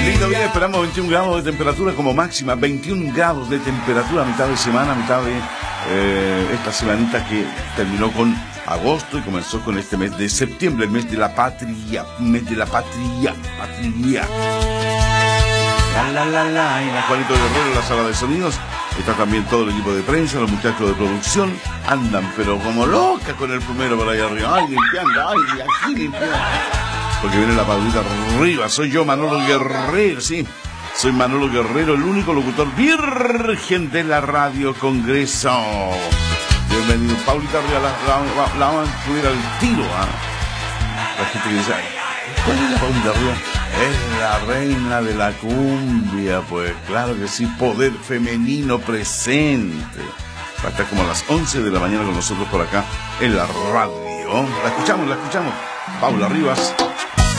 Lindo día, esperamos 21 grados de temperatura como máxima, 21 grados de temperatura a mitad de semana, a mitad de esta semanita que terminó con agosto y comenzó con este mes de septiembre, el mes de la patria, patria. Y la Juanito Guerrero en la sala de sonidos. Está también todo el equipo de prensa, los muchachos de producción. Andan pero como locas con el plumero por ahí arriba. Ay, limpiando, ay, aquí limpiando. Porque viene la Paulita arriba. Soy yo, Manolo Guerrero, sí. Soy Manolo Guerrero, el único locutor virgen de la Radio Congreso. Bienvenido, Paulita arriba. La vamos a subir al tiro, La gente que dice, ¿cuál es la Paulita arriba? Es la reina de la cumbia, pues claro que sí, poder femenino presente. Va a estar como a las 11 de la mañana con nosotros por acá en la radio. La escuchamos. Paula Rivas.